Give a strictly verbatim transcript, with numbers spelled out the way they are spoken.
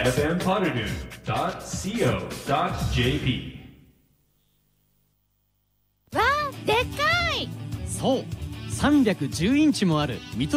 エフエム ポッドドゥ ドット シーオー ドット ジェーピー。 わあ、でっかい。 そう、さんびゃくじゅうインチもある水戸